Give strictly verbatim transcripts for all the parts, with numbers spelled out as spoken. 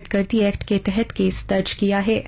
دہشت گردی ایکٹ کے تحت کیس درج کیا ہے۔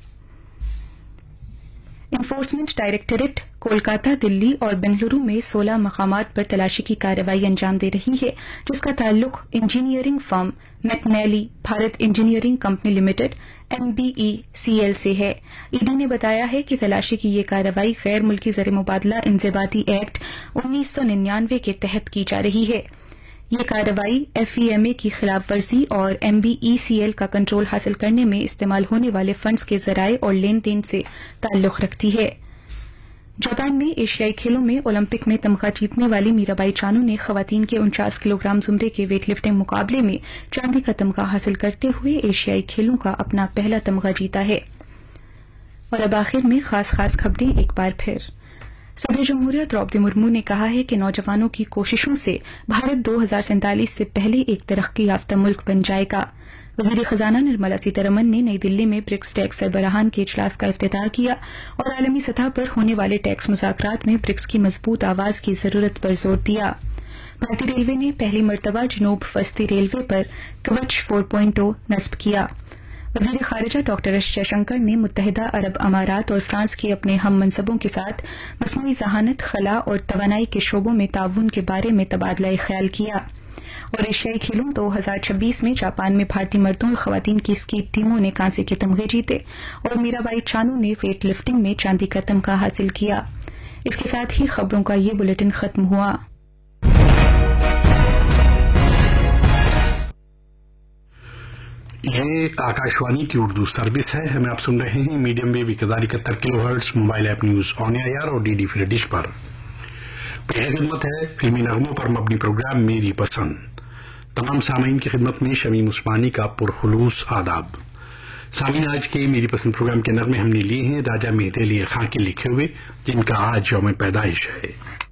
انفورسمنٹ ڈائریکٹوریٹ کولکاتہ، دلی اور بنگلورو میں سولہ مقامات پر تلاشی کی کارروائی انجام دے رہی ہے، جس کا تعلق انجینئرنگ فرم میکنیلی Bharat engineering company limited M B ای سی ایل سے ہے۔ ای ڈی نے بتایا ہے کہ تلاشی کی یہ کارروائی غیر ملکی زر مبادلہ انضباطی ایکٹ انیس سو ننانوے کے تحت کی جا رہی ہے۔ یہ کارروائی ایف ای ایم اے کی خلاف ورزی اور ایم بی ای سی ایل کا کنٹرول حاصل کرنے میں استعمال ہونے والے فنڈز کے ذرائع اور لین دین سے تعلق رکھتی ہے۔ جاپان میں ایشیائی کھیلوں میں اولمپک میں تمغہ جیتنے والی میرا بائی چانو نے خواتین کے انچاس کلو گرام زمرے کے ویٹ لفٹنگ مقابلے میں چاندی کا تمغہ حاصل کرتے ہوئے ایشیائی کھیلوں کا اپنا پہلا تمغہ جیتا ہے۔ اور اب آخر میں خاص خاص خبریں ایک بار پھر۔ صدر جمہوریہ دروپدی مرمو نے کہا ہے کہ نوجوانوں کی کوششوں سے بھارت دو ہزار سینتالیس سے پہلے ایک ترقی یافتہ ملک بن جائے گا۔ وزیر خزانہ نرملا سیتارمن نے نئی دلی میں برکس ٹیکس سربراہان کے اجلاس کا افتتاح کیا اور عالمی سطح پر ہونے والے ٹیکس مذاکرات میں برکس کی مضبوط آواز کی ضرورت پر زور دیا۔ بھارتی ریلوے نے پہلی مرتبہ جنوب وسطی ریلوے پر کوچ فور پوائنٹ او نصب کیا۔ وزیر خارجہ ڈاکٹر ایس جے شنکر نے متحدہ عرب امارات اور فرانس کے اپنے ہم منصبوں کے ساتھ مصنوعی ذہانت، خلا اور توانائی کے شعبوں میں تعاون کے بارے میں تبادلہ خیال کیا۔ اور ایشیائی کھیلوں دو ہزار چھبیس میں جاپان میں بھارتی مردوں اور خواتین کی اسکیٹ ٹیموں نے کانسے کے تمغے جیتے اور میرا بائی چانو نے ویٹ لفٹنگ میں چاندی کا تمغہ حاصل کیا۔ اس کے ساتھ ہی خبروں کا یہ بلیٹن ختم ہوا۔ یہ آکاشوانی کی اردو سروس ہے، ہمیں آپ سن رہے ہیں میڈیم ویو ایک ہزار اکہتر کلو hertz mobile app news on year اور ڈی ڈی فری ڈش پر۔ پیش خدمت ہے فلمی نغموں پر مبنی پروگرام میری پسند۔ تمام سامعین کی خدمت میں شمیم عثمانی کا پرخلوص آداب۔ سامعین، آج کے میری پسند پروگرام کے نغمے ہم نے لیے ہیں راجہ مہدی علی خان کے لکھے ہوئے، جن کا آج یوم پیدائش ہے۔